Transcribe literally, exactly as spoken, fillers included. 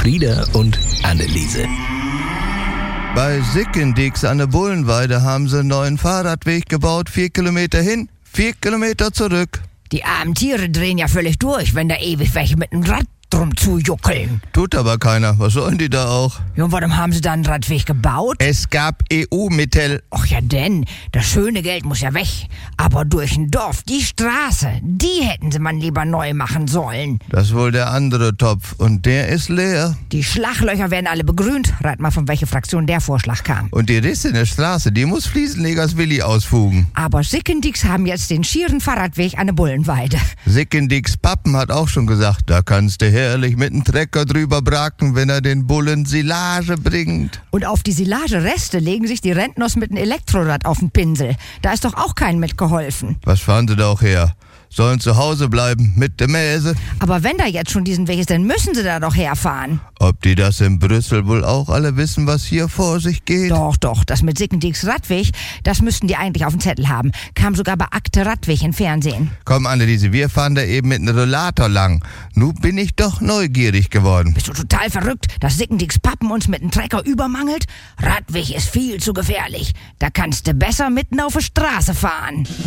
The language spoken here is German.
Frieda und Anneliese. Bei Sickendix an der Bullenweide haben sie einen neuen Fahrradweg gebaut. Vier Kilometer hin, vier Kilometer zurück. Die armen Tiere drehen ja völlig durch, wenn da ewig welche mit dem Rad drum zujuckeln. Tut aber keiner. Was sollen die da auch? Ja, und warum haben sie da einen Radweg gebaut? Es gab E U-Mittel. Ach ja denn, das schöne Geld muss ja weg. Aber durch ein Dorf, die Straße, die hätten sie man lieber neu machen sollen. Das ist wohl der andere Topf. Und der ist leer. Die Schlaglöcher werden alle begrünt. Rat mal, von welcher Fraktion der Vorschlag kam. Und die Risse in der Straße, die muss Fliesenlegers Willi ausfugen. Aber Sickendix haben jetzt den schieren Fahrradweg an der Bullenweide. Sickendix Pappen hat auch schon gesagt, da kannst du herrlich mit dem Trecker drüber bracken, wenn er den Bullen Silage bringt. Und auf die Silagereste legen sich die Rentners mit dem Elektrorad auf den Pinsel. Da ist doch auch keinem mitgeholfen. Was fahren sie da auch her? Sollen zu Hause bleiben mit der Mäse? Aber wenn da jetzt schon diesen Weg ist, dann müssen sie da doch herfahren. Ob die das in Brüssel wohl auch alle wissen, was hier vor sich geht? Doch, doch, das mit Sickendix Radweg, das müssten die eigentlich auf dem Zettel haben. Kam sogar bei Akte Radweg im Fernsehen. Komm, Anneliese, wir fahren da eben mit einem Rollator lang. Nun bin ich doch neugierig geworden. Bist du total verrückt, dass Sickendix Pappen uns mit dem Trecker übermangelt? Radweg ist viel zu gefährlich. Da kannst du besser mitten auf der Straße fahren.